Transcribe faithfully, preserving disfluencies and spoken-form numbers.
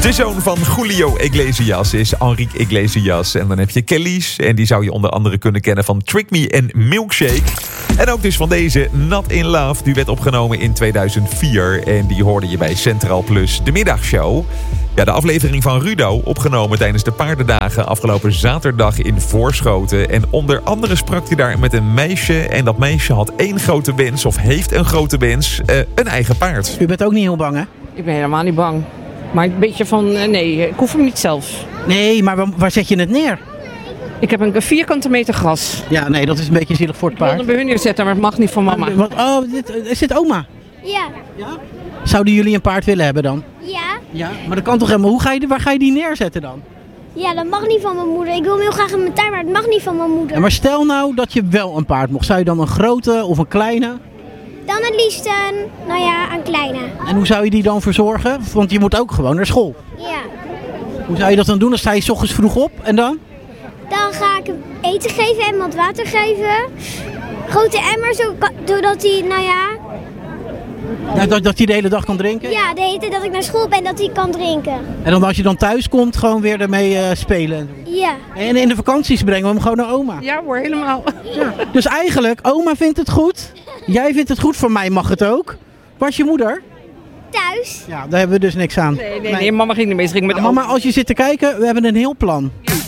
De zoon van Julio Iglesias is Enrique Iglesias. En dan heb je Kelis. En die zou je onder andere kunnen kennen van Trick Me en Milkshake. En ook dus van deze Not In Love. Die werd opgenomen in tweeduizend vier. En die hoorde je bij Centraal Plus, de middagshow. Ja, de aflevering van Rudo, opgenomen tijdens de paardendagen afgelopen zaterdag in Voorschoten. En onder andere sprak hij daar met een meisje. En dat meisje had één grote wens, of heeft een grote wens, uh, een eigen paard. U bent ook niet heel bang, hè? Ik ben helemaal niet bang. Maar een beetje van, uh, nee, ik hoef hem niet zelf. Nee, maar waar, waar zet je het neer? Ik heb een vierkante meter gras. Ja, nee, dat is een beetje zielig voor het Ik wilde paard. hem bij hun neerzetten, maar het mag niet van mama. Wat, oh, dit, is dit oma? Ja. Ja? Zouden jullie een paard willen hebben dan? Ja. Ja. Maar dat kan toch helemaal. Hoe ga je, waar ga je die neerzetten dan? Ja, dat mag niet van mijn moeder. Ik wil hem heel graag in mijn tuin, maar het mag niet van mijn moeder. Ja, maar stel nou dat je wel een paard mocht. Zou je dan een grote of een kleine? Dan het liefst een, nou ja, een kleine. En hoe zou je die dan verzorgen? Want je moet ook gewoon naar school. Ja. Hoe zou je dat dan doen? Dan sta je 's ochtends vroeg op en dan? Dan ga ik hem eten geven en wat water geven. Grote emmer, zo, doordat hij, nou ja... Ja, dat, dat hij de hele dag kan drinken? Ja, de hele tijd dat ik naar school ben, dat hij kan drinken. En dan als je dan thuis komt, gewoon weer ermee uh, spelen? Ja. En in de vakanties brengen we hem gewoon naar oma? Ja hoor, helemaal. Ja. Dus eigenlijk, oma vindt het goed. Jij vindt het goed, voor mij mag het ook. Waar is je moeder? Thuis. Ja, daar hebben we dus niks aan. Nee, nee, nee, mama ging niet mee. Ze ging met Nou, mama, als je zit te kijken, we hebben een heel plan.